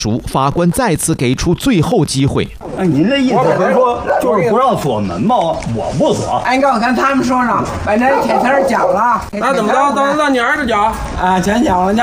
法官再次给出最后机会。 您这意思是说就是不让锁门吗？我不锁。 俺刚跟他们说呢，把这铁条讲了。 那怎么着？让你儿子讲啊，讲了。